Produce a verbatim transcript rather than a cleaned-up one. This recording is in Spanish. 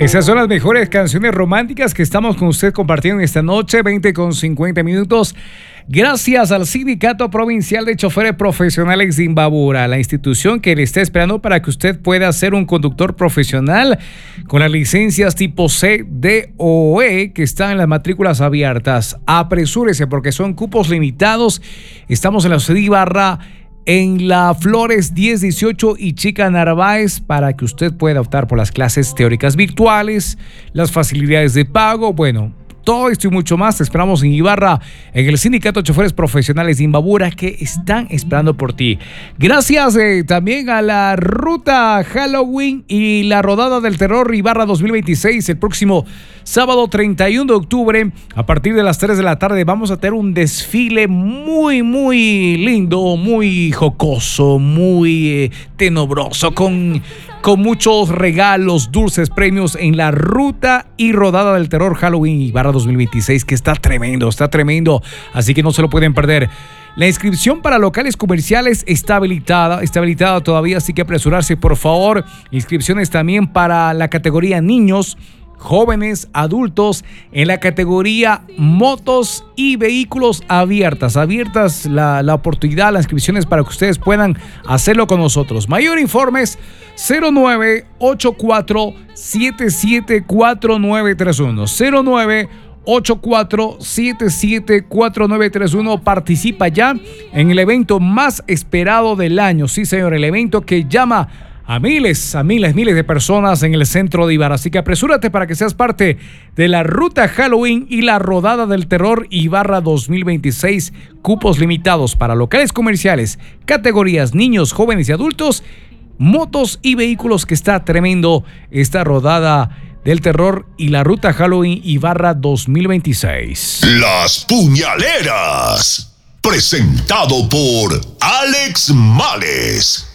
Esas son las mejores canciones románticas que estamos con usted compartiendo esta noche, veinte con cincuenta minutos. Gracias al Sindicato Provincial de Choferes Profesionales de Imbabura, la institución que le está esperando para que usted pueda ser un conductor profesional con las licencias tipo C, D o E que están en las matrículas abiertas. Apresúrese porque son cupos limitados. Estamos en la ciudad de Ibarra, en la Flores diez dieciocho y Chica Narváez, para que usted pueda optar por las clases teóricas virtuales, las facilidades de pago, bueno, todo esto y mucho más. Te esperamos en Ibarra, en el Sindicato de Choferes Profesionales de Imbabura, que están esperando por ti. Gracias eh, también a la Ruta Halloween y la Rodada del Terror Ibarra dos mil veintiséis. El próximo sábado treinta y uno de octubre, a partir de las tres de la tarde, vamos a tener un desfile muy, muy lindo, muy jocoso, muy eh, tenebroso, con... con muchos regalos, dulces, premios en la Ruta y Rodada del Terror Halloween Ibarra dos mil veintiséis, que está tremendo, está tremendo, así que no se lo pueden perder. La inscripción para locales comerciales está habilitada, está habilitada todavía, así que apresurarse, por favor. Inscripciones también para la categoría niños, jóvenes, adultos, en la categoría motos y vehículos abiertas. Abiertas la, la oportunidad, las inscripciones para que ustedes puedan hacerlo con nosotros. Mayor informes cero nueve ocho cuatro siete siete cuatro nueve tres uno. cero nueve ocho cuatro siete siete cuatro nueve tres uno. Participa ya en el evento más esperado del año. Sí, señor, el evento que llama a miles, a miles, miles de personas en el centro de Ibarra. Así que apresúrate para que seas parte de la Ruta Halloween y la Rodada del Terror Ibarra dos mil veintiséis. Cupos limitados para locales comerciales, categorías niños, jóvenes y adultos, motos y vehículos, que está tremendo esta Rodada del Terror y la Ruta Halloween Ibarra dos mil veintiséis. Las Puñaleras, presentado por Alex Males.